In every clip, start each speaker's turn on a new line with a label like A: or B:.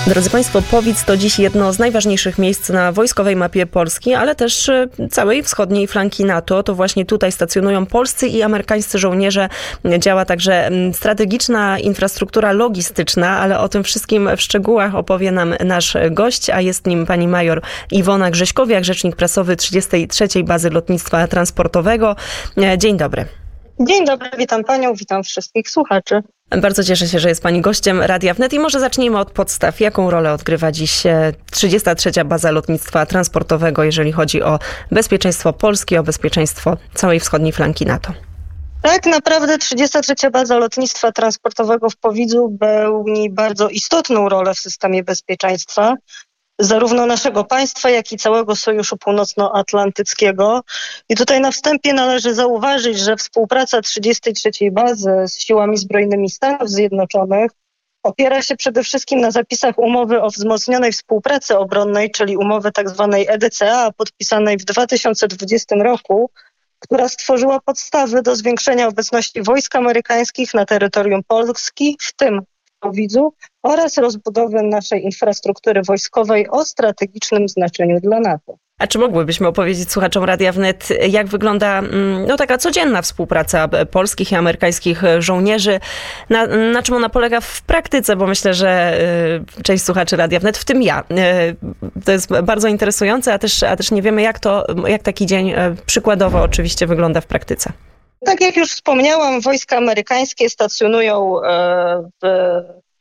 A: Drodzy Państwo, Powic to dziś jedno z najważniejszych miejsc na wojskowej mapie Polski, ale też całej wschodniej flanki NATO. To właśnie tutaj stacjonują polscy i amerykańscy żołnierze. Działa także strategiczna infrastruktura logistyczna, ale o tym wszystkim w szczegółach opowie nam nasz gość, a jest nim pani major Iwona Grześkowiak, rzecznik prasowy 33. Bazy Lotnictwa Transportowego. Dzień dobry.
B: Dzień dobry, witam panią, witam wszystkich słuchaczy.
A: Bardzo cieszę się, że jest pani gościem Radia Wnet i może zacznijmy od podstaw. Jaką rolę odgrywa dziś 33. Baza Lotnictwa Transportowego, jeżeli chodzi o bezpieczeństwo Polski, o bezpieczeństwo całej wschodniej flanki NATO?
B: Tak naprawdę 33. Baza Lotnictwa Transportowego w Powidzu pełni bardzo istotną rolę w systemie bezpieczeństwa zarówno naszego państwa, jak i całego Sojuszu Północnoatlantyckiego. I tutaj na wstępie należy zauważyć, że współpraca 33. Bazy z siłami zbrojnymi Stanów Zjednoczonych opiera się przede wszystkim na zapisach umowy o wzmocnionej współpracy obronnej, czyli umowy tzw. EDCA, podpisanej w 2020 roku, która stworzyła podstawy do zwiększenia obecności wojsk amerykańskich na terytorium Polski, w tym w Powidzu, oraz rozbudowy naszej infrastruktury wojskowej o strategicznym znaczeniu dla NATO.
A: A czy mogłybyśmy opowiedzieć słuchaczom Radia Wnet, jak wygląda taka codzienna współpraca polskich i amerykańskich żołnierzy? Na czym ona polega w praktyce? Bo myślę, że część słuchaczy Radia Wnet, w tym ja, to jest bardzo interesujące, a też nie wiemy, jak taki dzień przykładowo oczywiście wygląda w praktyce.
B: Tak jak już wspomniałam, wojska amerykańskie stacjonują w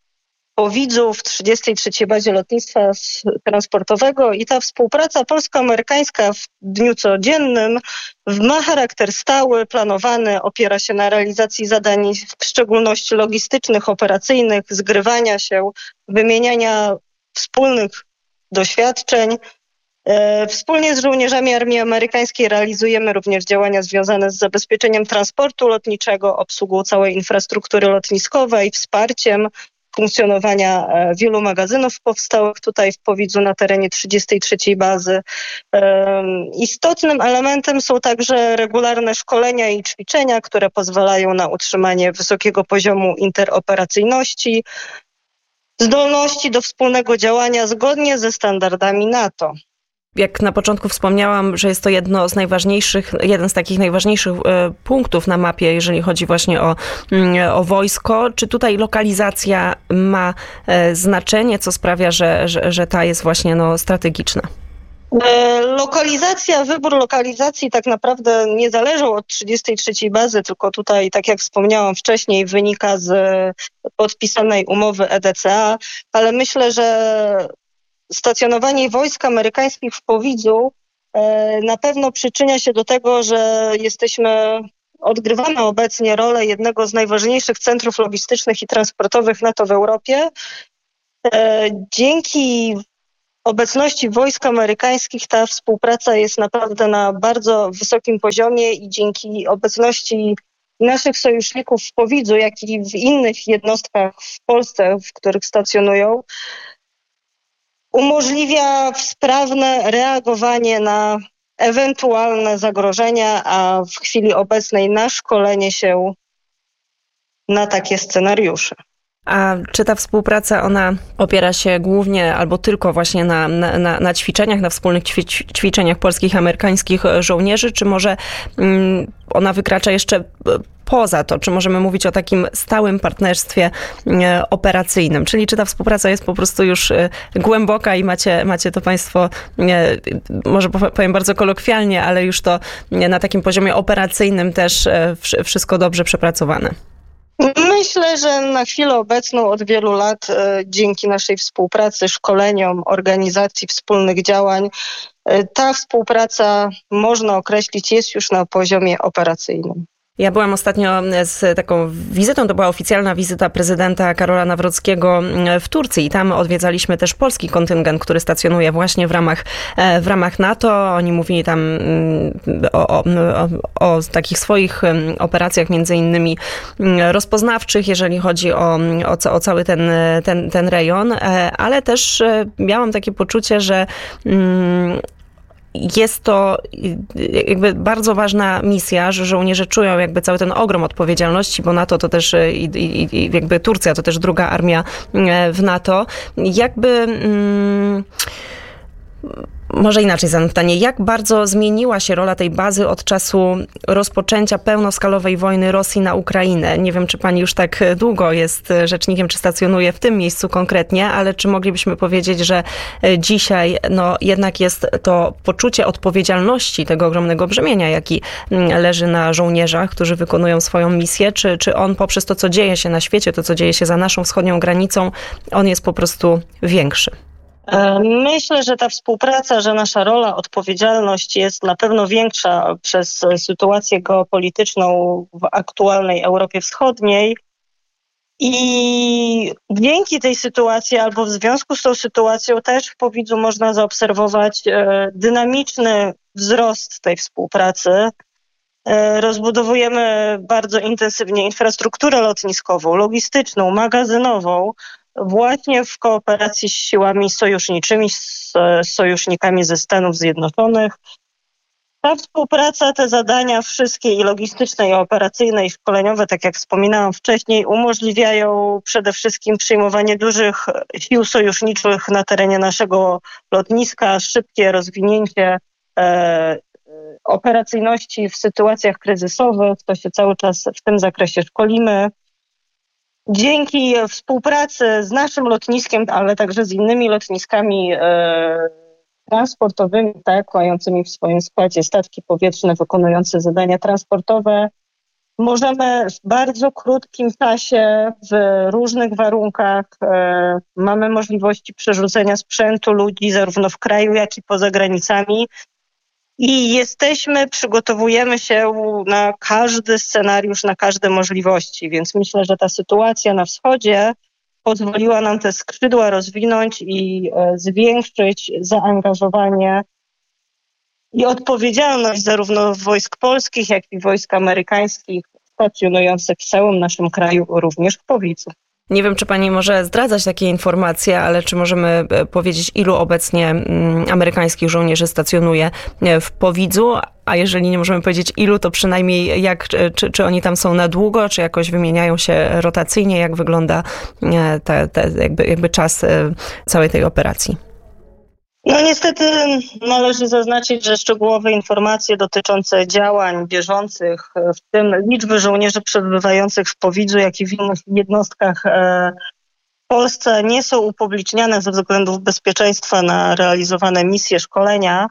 B: Powidzu w 33. Bazie Lotnictwa Transportowego i ta współpraca polsko-amerykańska w dniu codziennym ma charakter stały, planowany, opiera się na realizacji zadań w szczególności logistycznych, operacyjnych, zgrywania się, wymieniania wspólnych doświadczeń. Wspólnie z żołnierzami Armii Amerykańskiej realizujemy również działania związane z zabezpieczeniem transportu lotniczego, obsługą całej infrastruktury lotniskowej, wsparciem funkcjonowania wielu magazynów powstałych tutaj w Powidzu na terenie 33. bazy. Istotnym elementem są także regularne szkolenia i ćwiczenia, które pozwalają na utrzymanie wysokiego poziomu interoperacyjności, zdolności do wspólnego działania zgodnie ze standardami NATO.
A: Jak na początku wspomniałam, że jest to jeden z takich najważniejszych punktów na mapie, jeżeli chodzi właśnie o wojsko. Czy tutaj lokalizacja ma znaczenie, co sprawia, że ta jest właśnie strategiczna?
B: Wybór lokalizacji tak naprawdę nie zależał od 33. bazy, tylko tutaj, tak jak wspomniałam wcześniej, wynika z podpisanej umowy EDCA, ale myślę, że stacjonowanie wojsk amerykańskich w Powidzu na pewno przyczynia się do tego, że odgrywamy obecnie rolę jednego z najważniejszych centrów logistycznych i transportowych NATO w Europie. Dzięki obecności wojsk amerykańskich ta współpraca jest naprawdę na bardzo wysokim poziomie i dzięki obecności naszych sojuszników w Powidzu, jak i w innych jednostkach w Polsce, w których stacjonują, umożliwia sprawne reagowanie na ewentualne zagrożenia, a w chwili obecnej na szkolenie się na takie scenariusze.
A: A czy ta współpraca, ona opiera się głównie albo tylko właśnie na ćwiczeniach, na wspólnych ćwiczeniach polskich i amerykańskich żołnierzy, czy może ona wykracza jeszcze poza to? Czy możemy mówić o takim stałym partnerstwie operacyjnym? Czyli czy ta współpraca jest po prostu już głęboka i macie to państwo, może powiem bardzo kolokwialnie, ale już to na takim poziomie operacyjnym też wszystko dobrze przepracowane?
B: Myślę, że na chwilę obecną od wielu lat dzięki naszej współpracy, szkoleniom, organizacji wspólnych działań, ta współpraca, można określić, jest już na poziomie operacyjnym.
A: Ja byłam ostatnio z taką wizytą, to była oficjalna wizyta prezydenta Karola Nawrockiego w Turcji i tam odwiedzaliśmy też polski kontyngent, który stacjonuje właśnie w ramach NATO. Oni mówili tam o takich swoich operacjach, między innymi rozpoznawczych, jeżeli chodzi o cały ten rejon, ale też miałam takie poczucie, że jest to jakby bardzo ważna misja, że żołnierze czują jakby cały ten ogrom odpowiedzialności, bo NATO to też i jakby Turcja to też druga armia w NATO. Może inaczej zadam pytanie, jak bardzo zmieniła się rola tej bazy od czasu rozpoczęcia pełnoskalowej wojny Rosji na Ukrainę? Nie wiem, czy pani już tak długo jest rzecznikiem, czy stacjonuje w tym miejscu konkretnie, ale czy moglibyśmy powiedzieć, że dzisiaj jednak jest to poczucie odpowiedzialności tego ogromnego brzemienia, jaki leży na żołnierzach, którzy wykonują swoją misję, czy on poprzez to, co dzieje się na świecie, to, co dzieje się za naszą wschodnią granicą, on jest po prostu większy?
B: Myślę, że ta współpraca, że nasza rola, odpowiedzialność jest na pewno większa przez sytuację geopolityczną w aktualnej Europie Wschodniej. I dzięki tej sytuacji albo w związku z tą sytuacją też w Powidzu można zaobserwować dynamiczny wzrost tej współpracy. Rozbudowujemy bardzo intensywnie infrastrukturę lotniskową, logistyczną, magazynową, właśnie w kooperacji z siłami sojuszniczymi, z sojusznikami ze Stanów Zjednoczonych. Ta współpraca, te zadania wszystkie i logistyczne, i operacyjne, i szkoleniowe, tak jak wspominałam wcześniej, umożliwiają przede wszystkim przyjmowanie dużych sił sojuszniczych na terenie naszego lotniska, szybkie rozwinięcie operacyjności w sytuacjach kryzysowych. To się cały czas w tym zakresie szkolimy. Dzięki współpracy z naszym lotniskiem, ale także z innymi lotniskami transportowymi, mającymi w swoim składzie statki powietrzne wykonujące zadania transportowe, możemy w bardzo krótkim czasie, w różnych warunkach, mamy możliwości przerzucenia sprzętu, ludzi zarówno w kraju, jak i poza granicami. I przygotowujemy się na każdy scenariusz, na każde możliwości, więc myślę, że ta sytuacja na wschodzie pozwoliła nam te skrzydła rozwinąć i zwiększyć zaangażowanie i odpowiedzialność zarówno wojsk polskich, jak i wojsk amerykańskich stacjonujących w całym naszym kraju, również w Powidzu.
A: Nie wiem, czy pani może zdradzać takie informacje, ale czy możemy powiedzieć, ilu obecnie amerykańskich żołnierzy stacjonuje w Powidzu? A jeżeli nie możemy powiedzieć ilu, to przynajmniej czy oni tam są na długo, czy jakoś wymieniają się rotacyjnie? Jak wygląda jakby czas całej tej operacji?
B: Niestety należy zaznaczyć, że szczegółowe informacje dotyczące działań bieżących, w tym liczby żołnierzy przebywających w Powidzu, jak i w innych jednostkach w Polsce, nie są upubliczniane ze względów bezpieczeństwa na realizowane misje, szkolenia,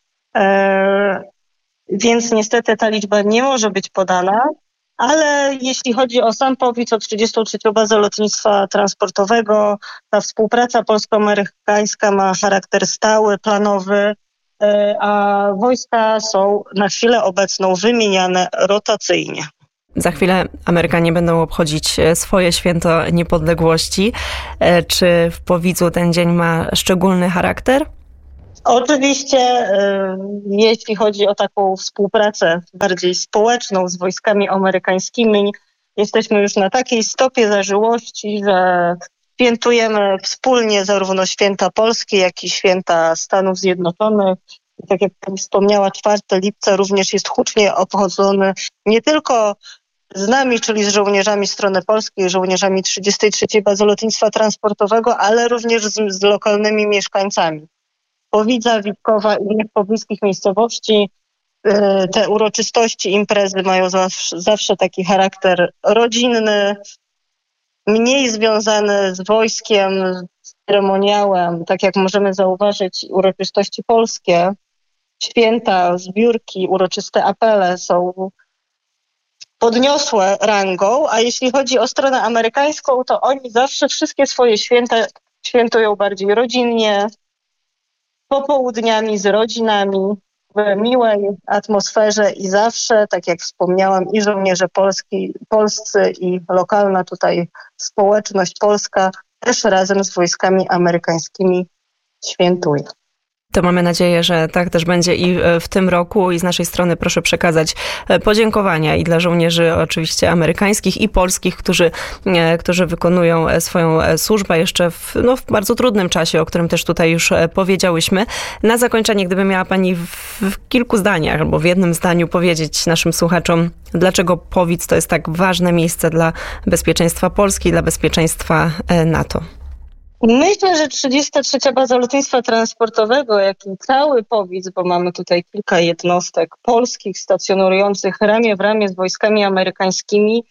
B: więc niestety ta liczba nie może być podana. Ale jeśli chodzi o sam Powidz, o 33. bazę lotnictwa transportowego, ta współpraca polsko-amerykańska ma charakter stały, planowy, a wojska są na chwilę obecną wymieniane rotacyjnie.
A: Za chwilę Amerykanie będą obchodzić swoje święto niepodległości. Czy w Powidzu ten dzień ma szczególny charakter?
B: Oczywiście, jeśli chodzi o taką współpracę bardziej społeczną z wojskami amerykańskimi, jesteśmy już na takiej stopie zażyłości, że świętujemy wspólnie zarówno święta Polski, jak i święta Stanów Zjednoczonych. I tak jak pani wspomniała, 4 lipca również jest hucznie obchodzony nie tylko z nami, czyli z żołnierzami strony polskiej, żołnierzami 33. bazy lotnictwa transportowego, ale również z lokalnymi mieszkańcami Powidza, Witkowa i innych pobliskich miejscowości. Te uroczystości, imprezy mają zawsze taki charakter rodzinny, mniej związany z wojskiem, z ceremoniałem. Tak jak możemy zauważyć, uroczystości polskie, święta, zbiórki, uroczyste apele są podniosłe rangą, a jeśli chodzi o stronę amerykańską, to oni zawsze wszystkie swoje święta świętują bardziej rodzinnie, popołudniami z rodzinami, w miłej atmosferze i zawsze, tak jak wspomniałam, i żołnierze polscy i lokalna tutaj społeczność polska też razem z wojskami amerykańskimi świętuje.
A: To mamy nadzieję, że tak też będzie i w tym roku i z naszej strony proszę przekazać podziękowania i dla żołnierzy oczywiście amerykańskich i polskich, którzy wykonują swoją służbę jeszcze w bardzo trudnym czasie, o którym też tutaj już powiedziałyśmy. Na zakończenie, gdyby miała Pani w kilku zdaniach albo w jednym zdaniu powiedzieć naszym słuchaczom, dlaczego Powic to jest tak ważne miejsce dla bezpieczeństwa Polski, dla bezpieczeństwa NATO.
B: Myślę, że 33. Baza Lotnictwa Transportowego, jak i cały Powic, bo mamy tutaj kilka jednostek polskich stacjonujących ramię w ramię z wojskami amerykańskimi,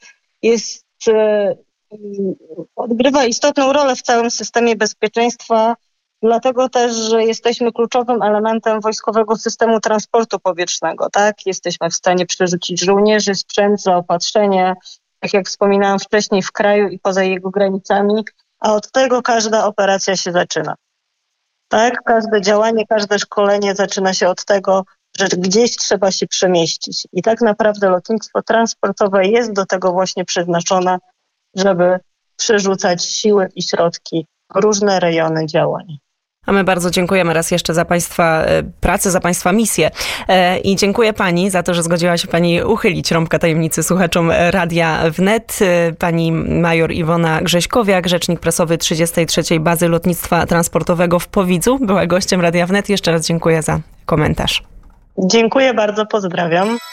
B: odgrywa istotną rolę w całym systemie bezpieczeństwa, dlatego też, że jesteśmy kluczowym elementem wojskowego systemu transportu powietrznego. Tak? Jesteśmy w stanie przerzucić żołnierzy, sprzęt, zaopatrzenie, tak jak wspominałam wcześniej, w kraju i poza jego granicami. A od tego każda operacja się zaczyna. Tak? Każde działanie, każde szkolenie zaczyna się od tego, że gdzieś trzeba się przemieścić. I tak naprawdę lotnictwo transportowe jest do tego właśnie przeznaczone, żeby przerzucać siły i środki w różne rejony działań.
A: A my bardzo dziękujemy raz jeszcze za Państwa pracę, za Państwa misję. I dziękuję Pani za to, że zgodziła się Pani uchylić rąbka tajemnicy słuchaczom Radia Wnet. Pani major Iwona Grześkowiak, rzecznik prasowy 33. Bazy Lotnictwa Transportowego w Powidzu, była gościem Radia Wnet. Jeszcze raz dziękuję za komentarz.
B: Dziękuję bardzo, pozdrawiam.